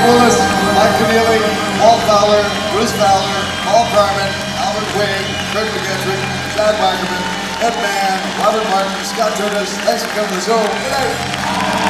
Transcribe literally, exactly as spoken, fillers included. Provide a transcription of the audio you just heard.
Willis, Mike Keneally, Paul Fowler, Bruce Fowler, Paul Carmen, Albert Quaid, Kirk McGintrick, Chad Wackerman, Ed Mann, Robert Martin, Scott Curtis. Thanks for coming to the show. Good night.